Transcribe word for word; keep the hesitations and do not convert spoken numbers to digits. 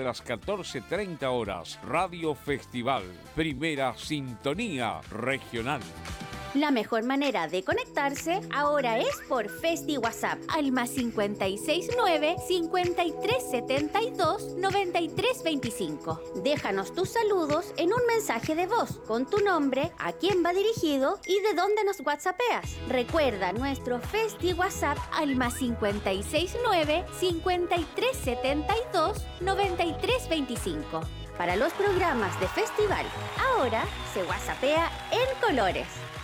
de las catorce treinta horas. Radio Festival, primera sintonía regional. La mejor manera de conectarse ahora es por Festi WhatsApp al más cincuenta y seis nueve, cincuenta y tres setenta y dos, noventa y tres veinticinco. Déjanos tus saludos en un mensaje de voz con tu nombre, a quién va dirigido y de dónde nos whatsappeas. Recuerda nuestro Festi WhatsApp al más cincuenta y seis nueve, cincuenta y tres setenta y dos, noventa y tres veinticinco. Para los programas de festival, ahora se whatsappea en colores.